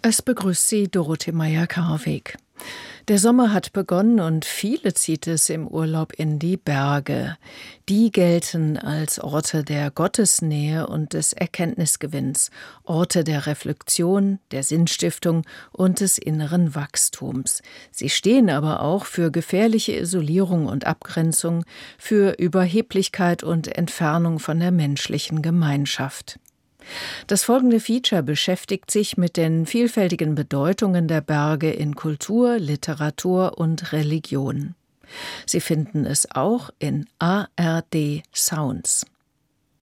Es begrüßt Sie Dorothee Meier-Karweg. Der Sommer hat begonnen und viele zieht es im Urlaub in die Berge. Die gelten als Orte der Gottesnähe und des Erkenntnisgewinns, Orte der Reflexion, der Sinnstiftung und des inneren Wachstums. Sie stehen aber auch für gefährliche Isolierung und Abgrenzung, für Überheblichkeit und Entfernung von der menschlichen Gemeinschaft. Das folgende Feature beschäftigt sich mit den vielfältigen Bedeutungen der Berge in Kultur, Literatur und Religion. Sie finden es auch in ARD Sounds.